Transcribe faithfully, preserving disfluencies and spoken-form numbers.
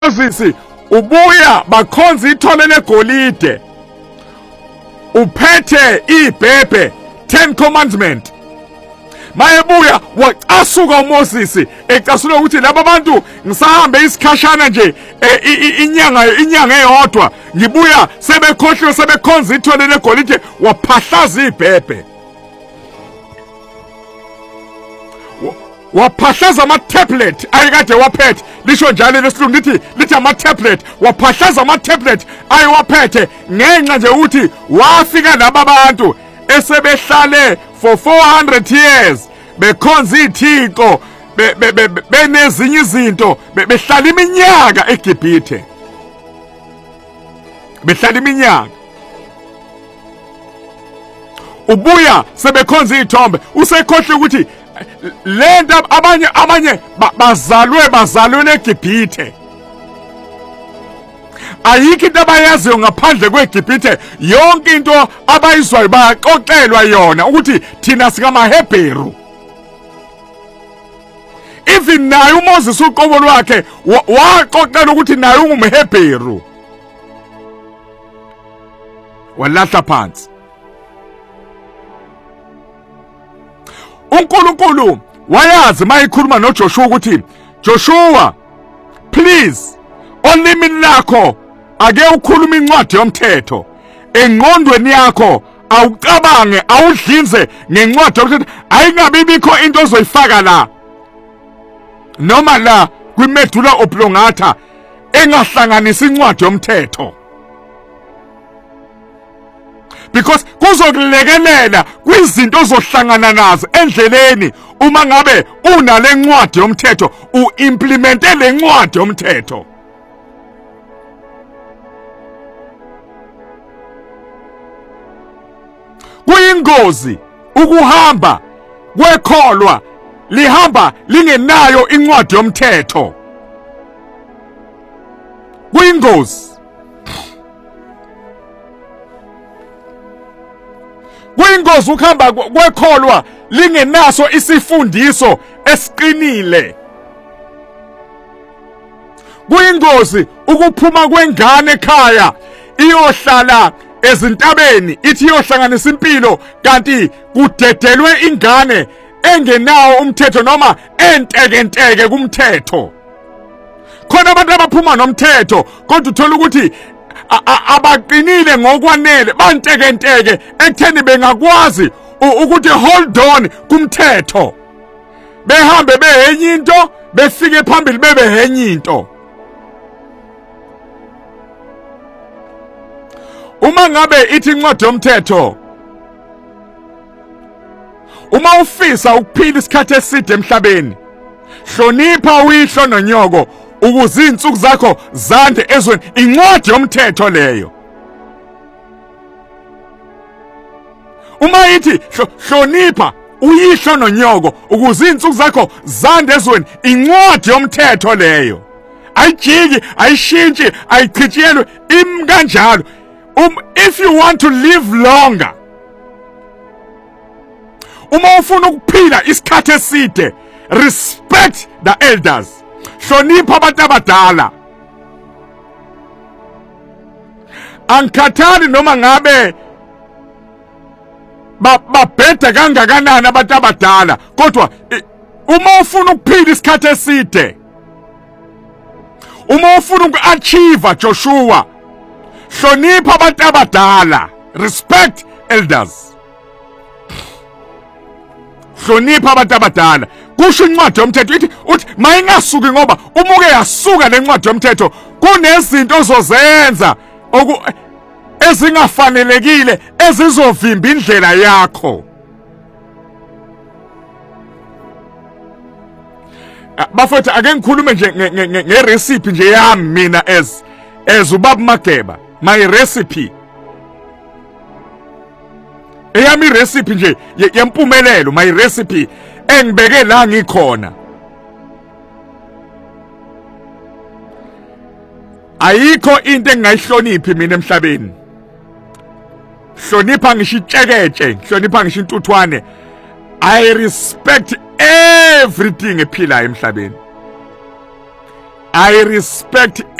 Moses ubuya bakhonza ithole legolide uphethe ibhebhe ten commandment mayebuya wacasuka uMoses ecasula ukuthi laba bantu ngisahambe isikhashana nje inyanga inyanga eyodwa ngibuya sebekhohlwe sebekhonza ithole legolide waphahlaza ibhebhe waphahlaza ama tablet ayikade waphethe lisho njalo lesilungu lithi lithi ama tablet waphahlaza ama tablet ayiwaphethe ngenxa nje ukuthi wafika laba bantu esebehlale for four hundred years bekhonza ithixo benezinye izinto behlala iminyaka eGibhithe behlala iminyaka ubuya sebekhonza izithombe usekhohle ukuthi lento abanye abanye bazalwe bazalwe eGibhithe ayikho into abayaziyo ngaphandle kweGibhithe yonke into abayizwayo baxoxelwa yona ukuthi thina singamaHebheru even naye uMoses uqobo lwakhe waxoxela ukuthi naye ungumHebheru walahla phansi uNkulunkulu wayazi mayikhuluma noJoshua ukuthi Joshua please olimini lakho ake ukhuluma incwadi yomthetho engqondweni yakho awucabange awudlinze ngencwadi yomthetho ayingabe bikho into ozoyifaka la noma la kwimedula oblongata engahlanganisa incwadi yomthetho because kuzokulekelela kwizinto ozohlangana nazo endleleni uma ngabe unale ncwadi yomthetho uimplemente le ncwadi yomthetho kuyingozi ukuhamba kwekholwa lihamba lingenayo incwadi yomthetho kuyingozi kuyingozi ukuhamba kwekholwa lingenaso isifundiso esiqinile kuyingozi ukuphuma kwengane ekhaya iyohlala ezintabeni ithi iyohlanganisa impilo kanti kudedelwe ingane engenawo umthetho noma entekenteke kumthetho khona abantu abaphuma nomthetho kodwa uthola ukuthi abaqinile ngokwanele bantekenteke ekutheni bengakwazi ukuthi hold on kumthetho behambe behenye into befike phambili bebehenye into uma ngabe ithi incwadi yomthetho uma ufisa ukuphila isikhathi eside emhlabeni hlonipha uyihlo nonyoko ukuze izinsuku zakho zande ezweni incwadi yomthetho leyo uma ithi hlonipha uyihlo nonyoko ukuze izinsuku zakho zande ezweni incwadi yomthetho leyo ayijiki ayishintshi ayichitshiyelwe im kanjalo um if you want to live longer uma ufuna ukuphila isikhathi eside respect the elders hlonipha abantu abadala angikhathali noma ngabe babheda kangakanani abantu abadala kodwa uma ufuna ukuphila isikhathi eside uma ufuna uku-achieve Joshua hlonipha abantu abadala respect elders hlonipha abantu abadala kusho incwadi yomthetho ithi uthi mayingasuki ngoba umuke yasuka lencwadi yomthetho kunezinto ozozenza ezingafanelekile ezizovimba indlela yakho bafowethu ake ngikhulume nje ngerecipe nje yami mina as as ubaba Mageba my recipe eyami recipe nje yempumelelo my recipe engibeke la ngikhona ayikho into engayihloniphi mina emhlabeni hlonipha ngisho itsheketshe hlonipha ngisho intuthwane I respect everything ephilayo emhlabeni I respect